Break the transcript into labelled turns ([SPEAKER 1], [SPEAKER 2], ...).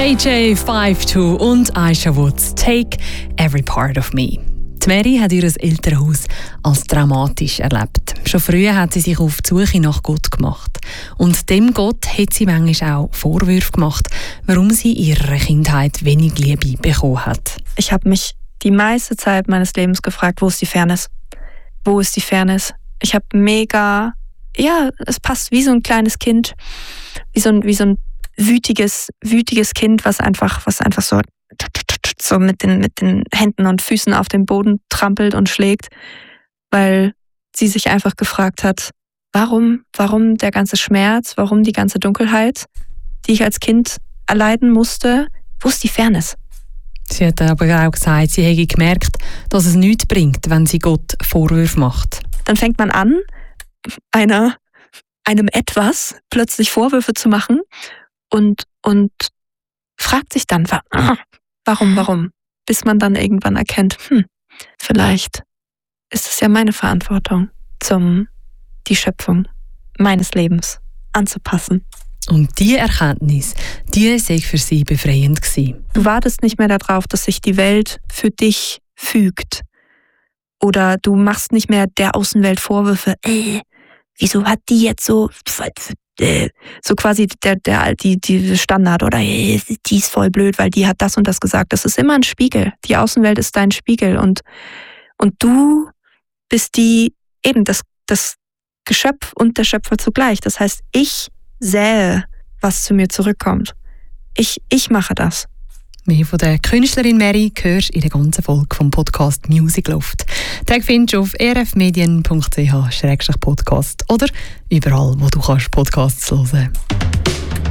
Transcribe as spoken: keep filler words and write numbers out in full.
[SPEAKER 1] J J fünfzig zwei und Aisha Woods, Take Every Part of Me. Die Mary hat ihr Elternhaus als dramatisch erlebt. Schon früh hat sie sich auf die Suche nach Gott gemacht. Und dem Gott hat sie manchmal auch Vorwürfe gemacht, warum sie in ihrer Kindheit wenig Liebe bekommen hat.
[SPEAKER 2] Ich habe mich die meiste Zeit meines Lebens gefragt, wo ist die Fairness? Wo ist die Fairness? Ich habe mega, ja, es passt wie so ein kleines Kind, wie so ein, wie so ein wütiges, wütiges Kind, was einfach, was einfach so, so mit den, mit den Händen und Füßen auf den Boden trampelt und schlägt, weil sie sich einfach gefragt hat, warum, warum der ganze Schmerz, warum die ganze Dunkelheit, die ich als Kind erleiden musste, wo ist die Fairness?
[SPEAKER 1] Sie hat aber auch gesagt, sie hätte gemerkt, dass es nichts bringt, wenn sie Gott Vorwürfe macht.
[SPEAKER 2] Dann fängt man an, einer, einem etwas plötzlich Vorwürfe zu machen und, und fragt sich dann, warum, warum? Bis man dann irgendwann erkennt, hm, vielleicht ist es ja meine Verantwortung, zum die Schöpfung meines Lebens anzupassen.
[SPEAKER 1] Und diese Erkenntnis, die sei für sie befreiend gewesen.
[SPEAKER 2] Du wartest nicht mehr darauf, dass sich die Welt für dich fügt. Oder du machst nicht mehr der Außenwelt Vorwürfe, äh, wieso hat die jetzt so, äh, so quasi der, der, die, die Standard, oder äh, die ist voll blöd, weil die hat das und das gesagt. Das ist immer ein Spiegel. Die Außenwelt ist dein Spiegel und, und du bist die, eben das, das Geschöpf und der Schöpfer zugleich. Das heißt, ich sähe, was zu mir zurückkommt. Ich, ich mache das.
[SPEAKER 1] Mehr von der Künstlerin Mary hörst in der ganzen Folge vom Podcast Music Luft. Den findest du auf r f medien punkt c h slash podcast oder überall, wo du kannst Podcasts hören kannst.